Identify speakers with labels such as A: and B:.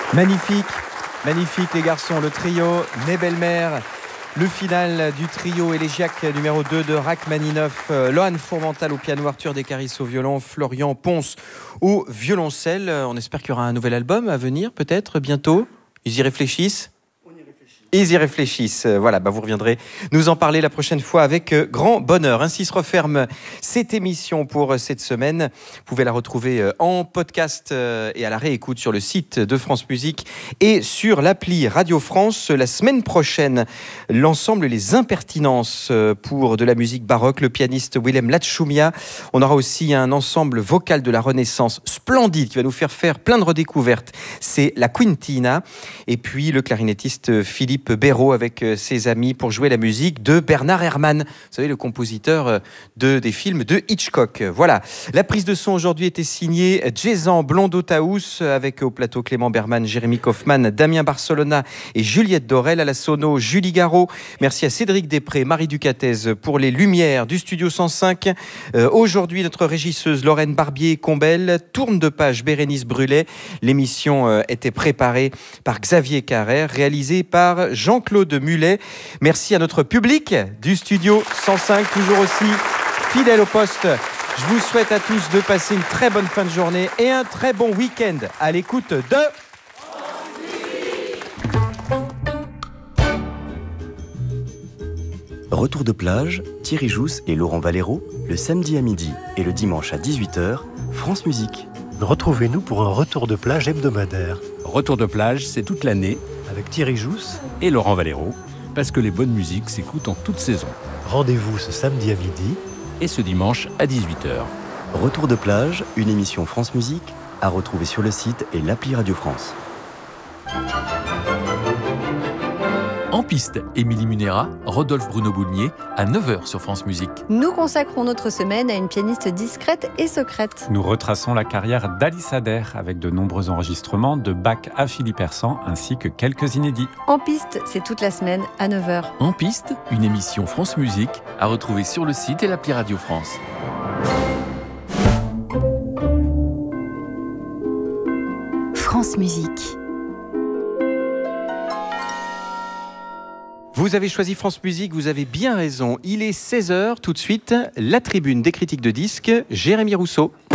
A: Magnifique, magnifique les garçons, le trio Mes Belles-Mères, le final du trio élégiaque numéro 2 de Rachmaninoff, Lohan Fourmental au piano, Arthur Descaris au violon, Florian Ponce au violoncelle. On espère qu'il y aura un nouvel album à venir peut-être bientôt. Ils y réfléchissent ? Ils y réfléchissent. Voilà, vous reviendrez nous en parler la prochaine fois avec grand bonheur. Ainsi se referme cette émission pour cette semaine. Vous pouvez la retrouver en podcast et à la réécoute sur le site de France Musique et sur l'appli Radio France. La semaine prochaine, l'ensemble Les Impertinences pour de la musique baroque, le pianiste Willem Latchoumia. On aura aussi un ensemble vocal de la Renaissance splendide qui va nous faire plein de redécouvertes. C'est la Quintina. Et puis le clarinettiste Philippe Béraud avec ses amis pour jouer la musique de Bernard Herrmann, vous savez, le compositeur des films de Hitchcock. Voilà, la prise de son aujourd'hui était signée Jason Blondeau-Taous avec au plateau Clément Berman, Jérémy Kaufmann, Damien Barcelona et Juliette Dorel. À la sono, Julie Garot. Merci à Cédric Després, Marie Ducatez pour les lumières du Studio 105. Aujourd'hui, notre régisseuse Lorraine Barbier-Combel, tourne de page Bérénice Brulet. L'émission était préparée par Xavier Carrère, réalisée par Jean-Claude Mulet. Merci à notre public du Studio 105, toujours aussi fidèle au poste. Je vous souhaite à tous de passer une très bonne fin de journée et un très bon week-end à l'écoute de...
B: Retour de plage, Thierry Jousse et Laurent Valero, le samedi à midi et le dimanche à 18h, France Musique.
C: Retrouvez-nous pour un retour de plage hebdomadaire.
D: Retour de plage, c'est toute l'année.
C: Avec Thierry Jousse
D: et Laurent Valero, parce que les bonnes musiques s'écoutent en toute saison.
C: Rendez-vous ce samedi à midi
D: et ce dimanche à 18h.
B: Retour de plage, une émission France Musique à retrouver sur le site et l'appli Radio France.
E: En piste, Émilie Munera, Rodolphe Bruno-Boulnier, à 9h sur France Musique.
F: Nous consacrons notre semaine à une pianiste discrète et secrète.
G: Nous retraçons la carrière d'Alice Adair avec de nombreux enregistrements de Bach à Philippe Hersant ainsi que quelques inédits.
F: En piste, c'est toute la semaine à 9h.
E: En piste, une émission France Musique à retrouver sur le site et l'appli Radio France.
H: France Musique.
A: Vous avez choisi France Musique, vous avez bien raison. Il est 16h, tout de suite, la tribune des critiques de disques, Jérémy Rousseau.